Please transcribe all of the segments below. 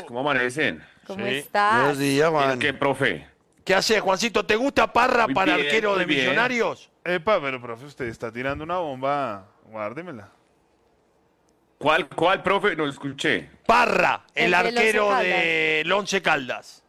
¿cómo amanecen? ¿Cómo Sí. estás? Buenos días, Juan. ¿Qué, profe? ¿Qué haces, Juancito? ¿Te gusta Parra Muy para bien, arquero muy de bien. Millonarios? Epa, pero profe, usted está tirando una bomba. Guárdemela. ¿Cuál, profe? No escuché. Parra, el El del arquero Once del Once Caldas.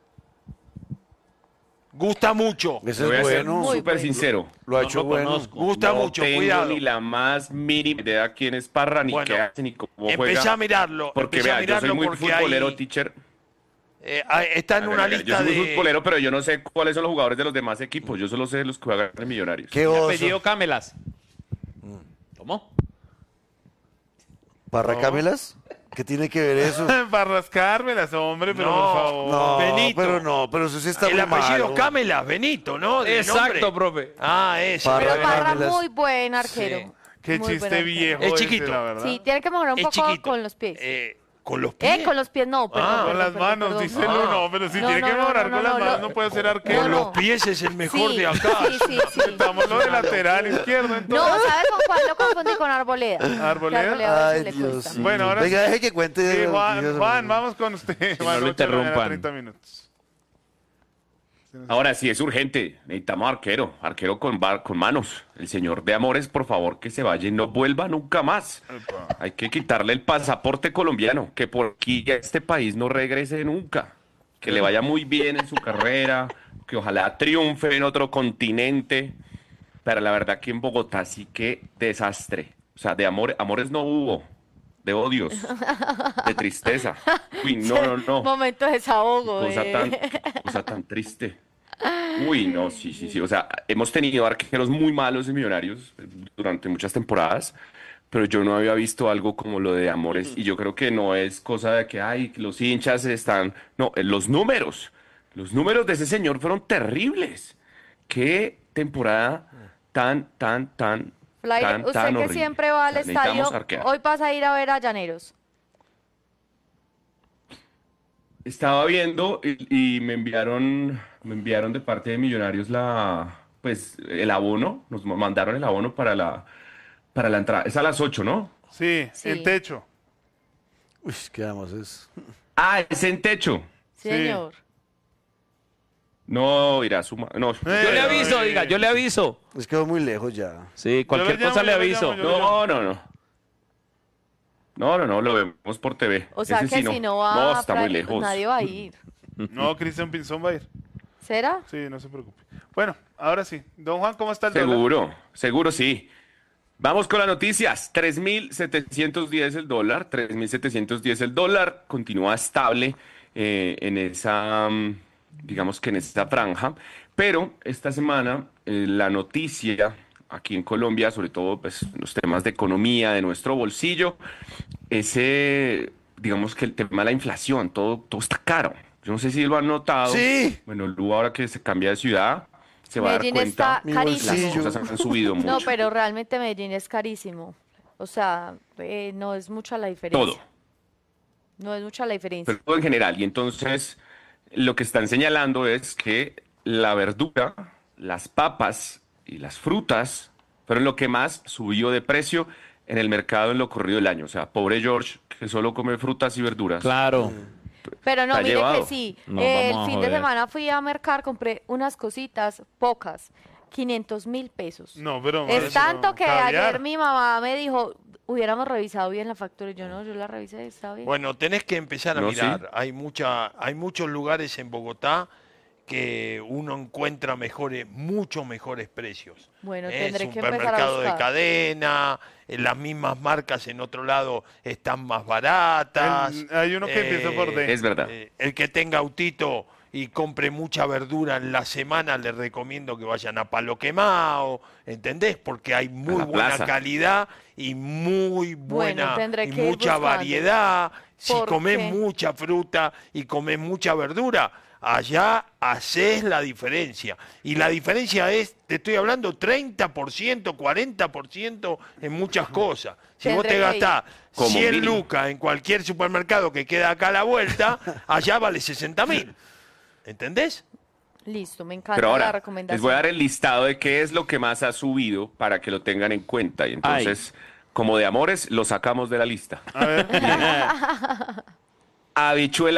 Gusta mucho. Ese Te voy es a ser bueno. Muy súper bueno. sincero. Lo ha No hecho lo bueno. conozco. Gusta No mucho, tengo cuidado. ni la más mínima idea quién es Parra, ni Bueno, qué hace, ni cómo juega. Empecé a mirarlo. Porque empecé a vea, yo soy mirarlo muy porque futbolero, hay, teacher. está en una Yo lista soy muy de... futbolero, pero yo no sé cuáles son los jugadores de los demás equipos. Yo solo sé los que juegan en Millonarios. ¿Qué oso? Apellido Camelas. ¿Cómo? ¿Parra Camelas? ¿Qué tiene que ver eso? Para rascármelas, hombre, pero No, por favor. No, Benito. pero eso sí está El muy apellido malo. Camelas, Benito, ¿no? De Exacto, nombre. profe. Ah, ese. Parra Pero Parra Camelas. muy buen arquero. Qué Muy buen chiste arquero. viejo Es ese, chiquito. la verdad. Sí, tiene que mejorar un Es poco chiquito. con los pies. ¿Con los pies? Con los pies no, perdón, Ah, perdón, Con las perdón, manos, perdón. dice el uno, pero si No, tiene no, que no, mejorar no, con no, las manos, no. no puede ser arquero. Con No, los pies es el mejor Sí, de acá. Sí, sí, sí. Estamos lo de lateral izquierdo, No, entonces. ¿sabes con cuál lo confundí? Con Arboleda. ¿Arboleda? Que a Ay, veces le Dios. cuesta. Sí. Bueno, ahora Venga, sí. deje que cuente. Sí, Dios, Juan, vamos con usted. no Juan, lo 8 de la mañana, interrumpan. 30 minutos. Ahora sí es urgente. Necesitamos arquero con manos. El señor de Amores, por favor, que se vaya y no vuelva nunca más. Epa. Hay que quitarle el pasaporte colombiano, que por aquí a este país no regrese nunca. Que le vaya muy bien en su carrera, que ojalá triunfe en otro continente. Pero la verdad que en Bogotá sí que desastre. O sea, de amores no hubo, de odios, de tristeza. Uy, no. Momento de desahogo. Qué cosa tan triste. Uy, no, sí. O sea, hemos tenido arqueros muy malos y Millonarios durante muchas temporadas, pero yo no había visto algo como lo de Amores. Y yo creo que no es cosa de que, ay, que los hinchas están... No, los números de ese señor fueron terribles. Qué temporada tan Flair, usted que horrible. siempre va al O sea, necesitamos estadio, arquear. hoy vas a ir a ver a Llaneros. Estaba viendo y me enviaron de parte de Millonarios el abono, nos mandaron el abono para la entrada. Es a las 8, ¿no? Sí, Sí. en techo. Uy, quedamos es. Ah, es en techo. Sí, Sí. señor. No, irá a suma. No, Yo le aviso, diga, yo le aviso. Es quedó muy lejos ya. Sí, cualquier llamo, cosa le yo lo aviso. llamo, yo- no, lo vemos por TV. O sea Ese que sí si no va No, está muy Flair, lejos. nadie va a ir. No, Cristian Pinzón va a ir. ¿Será? Sí, no se preocupe. Bueno, ahora sí. Don Juan, ¿cómo está el dólar? Seguro sí. Vamos con las noticias. 3.710 el dólar, 3.710 el dólar. Continúa estable en esa, digamos que en esta franja. Pero esta semana la noticia aquí en Colombia, sobre todo pues, los temas de economía, de nuestro bolsillo, digamos que el tema de la inflación, todo está caro. Yo no sé si lo han notado. Sí. Bueno, Lu, ahora que se cambia de ciudad, se va a dar Medellín cuenta. está Mi carísimo. Las bolsillo. cosas han subido mucho. No, pero realmente Medellín es carísimo. O sea, no es mucha la diferencia. Todo. No es mucha la diferencia. Pero todo en general. Y entonces, lo que están señalando es que la verdura, las papas y las frutas fueron lo que más subió de precio en el mercado en lo corrido del año. O sea, pobre George, que solo come frutas y verduras. Claro. Pero no, Está mire llevado. que sí. No, El vamos a fin de joder. semana fui a mercar, compré unas cositas, pocas, 500.000 pesos. No, pero... Es tanto que caviar. ayer mi mamá me dijo, hubiéramos revisado bien la factura. Y yo no, yo la revisé, está bien. Bueno, tenés que empezar a No, mirar. sí. Hay muchos lugares en Bogotá que uno encuentra mucho mejores precios. Bueno, tendré que empezar a Supermercado de buscar. cadena, las mismas marcas en otro lado están más baratas. Hay uno que empieza por D. Es verdad. El que tenga autito y compre mucha verdura en la semana, le recomiendo que vayan a Palo Quemado, ¿entendés? Porque hay muy la buena plaza. calidad y muy buena tendré y que ir mucha buscando. variedad. Si ¿Por comés qué? mucha fruta y comés mucha verdura, allá haces la diferencia. Y la diferencia es, te estoy hablando, 30%, 40% en muchas cosas. Si vos Tendré te que ir. gastás Como 100 mínimo. lucas en cualquier supermercado que queda acá a la vuelta, allá vale 60.000. ¿Entendés? Listo, me encanta Pero la ahora, les recomendación. voy a dar el listado de qué es lo que más ha subido para que lo tengan en cuenta. Y entonces, como de amores, lo sacamos de la lista. A ver. Habichuela